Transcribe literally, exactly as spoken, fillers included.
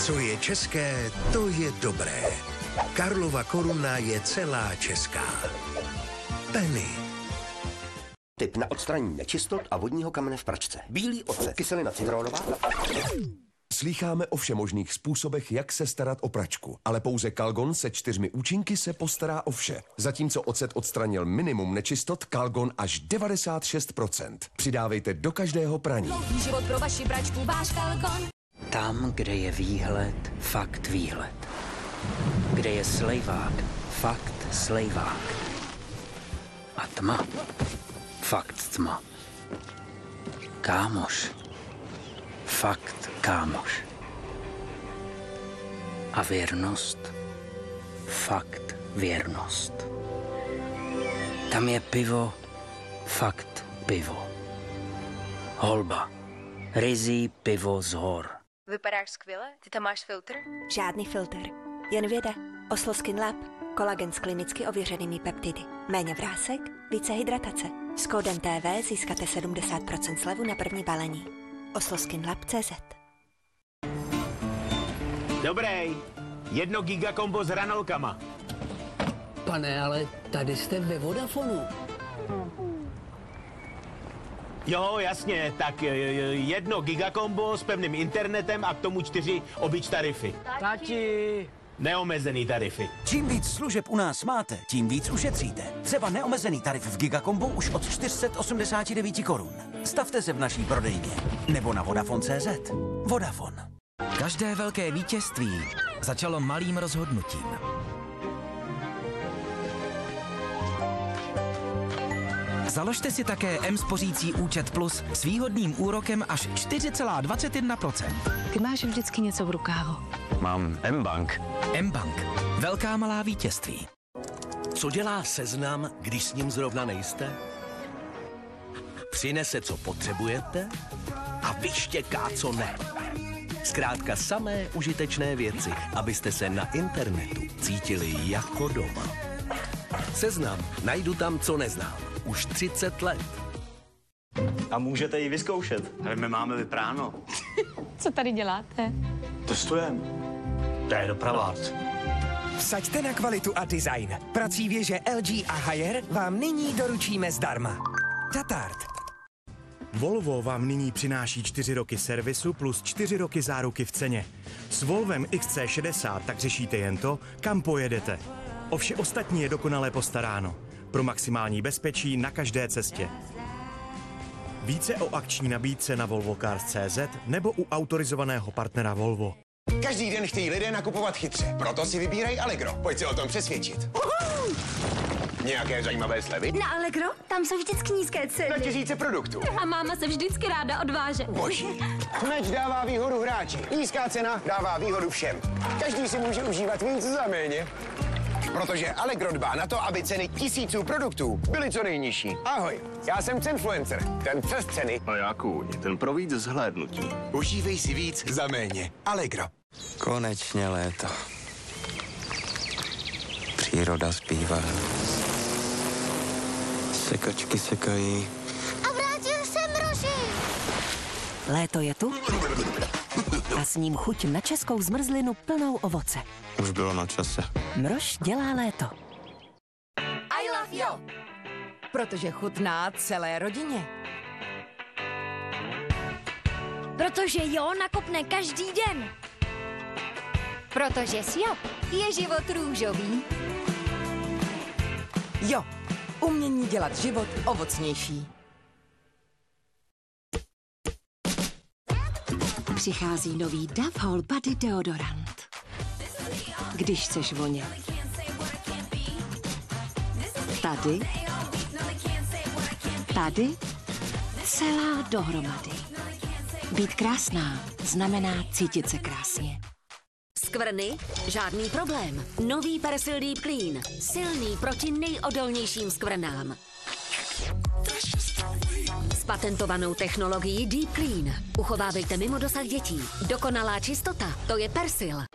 Co je české, to je dobré. Karlova Koruna je celá česká. Penny. Tip na odstranění nečistot a vodního kamene v pračce. Bílý ocet, kyselina citronová. Slýcháme o všemožných způsobech, jak se starat o pračku, ale pouze Calgon se čtyřmi účinky se postará o vše. Zatímco ocet odstranil minimum nečistot, Calgon až devadesát šest procent. Přidávejte do každého praní. Dlouhý život pro vaši pračku, váš Calgon. Tam, kde je výhled, fakt výhled. Kde je slejvák, fakt slejvák. A tma, fakt tma. Kámoš, fakt kámoš. A věrnost, fakt věrnost. Tam je pivo, fakt pivo. Holba, ryzí pivo z hor. Vypadáš skvěle? Ty tam máš filtr? Žádný filtr, jen věda. Oslo Skin Lab. Kolagen s klinicky ověřenými peptidy. Méně vrásek, více hydratace. S kódem T V získáte sedmdesát procent slevu na první balení. oslo skin lab tečka cé zet. Dobrý, jedno gigakombo s hranolkama. Pane, ale tady jste ve Vodafonu. Jo, jasně, tak jedno gigakombo s pevným internetem a k tomu čtyři obyč tarify. Tati! Neomezený tarify. Čím víc služeb u nás máte, tím víc ušetříte. Třeba neomezený tarif v Gigakombu už od čtyři sta osmdesát devět korun. Stavte se v naší prodejně nebo na Vodafone tečka cé zet. Vodafone. Každé velké vítězství začalo malým rozhodnutím. Založte si také M-spořící účet Plus s výhodným úrokem až čtyři celá dvacet jedna procenta. Ty máš vždycky něco v rukávu. Mám M-Bank. M-Bank. Velká malá vítězství. Co dělá Seznam, když s ním zrovna nejste? Přinese, co potřebujete a vyštěká, co ne. Zkrátka samé užitečné věci, abyste se na internetu cítili jako doma. Seznam. Najdu tam, co neznám. Už třicet let. A můžete ji vyzkoušet. Ale my máme vypráno. Co tady děláte? Testujeme. To je dopravák. Vsaďte na kvalitu a design. Prací věže L G a Haier vám nyní doručíme zdarma. Tatart. Volvo vám nyní přináší čtyři roky servisu plus čtyři roky záruky v ceně. S Volvem X C šedesát tak řešíte jen to, kam pojedete. O vše ostatní je dokonale postaráno. Pro maximální bezpečí na každé cestě. Více o akční nabídce na volvo cars tečka cé zet nebo u autorizovaného partnera Volvo. Každý den chtějí lidé nakupovat chytře, proto si vybírají Allegro. Pojď se o tom přesvědčit. Uhuu. Nějaké zajímavé slevy? Na Allegro? Tam jsou vždycky nízké ceny. Na tisíce produktů. A máma se vždycky ráda odváže. Boží. Meč dává výhodu hráči. Nízká cena dává výhodu všem. Každý si může užívat víc za méně. Protože Allegro dbá na to, aby ceny tisíců produktů byly co nejnižší. Ahoj, já jsem Cenfluencer, ten přes ceny. A já kůň, ten pro víc zhlédnutí. Užívej si víc za méně. Allegro. Konečně léto. Příroda zpívá. Sekačky sekají. A vrátil se mroží. Léto je tu a s ním chuť na českou zmrzlinu plnou ovoce. Už bylo na čase. Mrož dělá léto. I love Jo. Protože chutná celé rodině. Protože Jo nakopne každý den. Protože s Jo je život růžový. Jo. Umění dělat život ovocnější. Přichází nový Dove Whole Body deodorant. Když chceš vonět. Tady. Tady. Celá dohromady. Být krásná znamená cítit se krásně. Skvrny? Žádný problém. Nový Persil Deep Clean. Silný proti nejodolnějším skvrnám. S patentovanou technologií Deep Clean. Uchovávejte mimo dosah dětí. Dokonalá čistota, to je Persil.